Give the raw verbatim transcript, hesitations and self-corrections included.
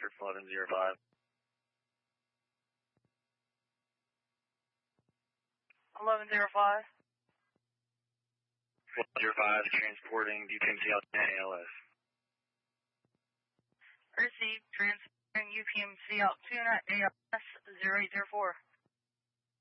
Roger, eleven zero five. eleven zero five. eleven zero five, transporting U P M C out to A L S. Received, transporting U P M C out to A L S zero eight zero four.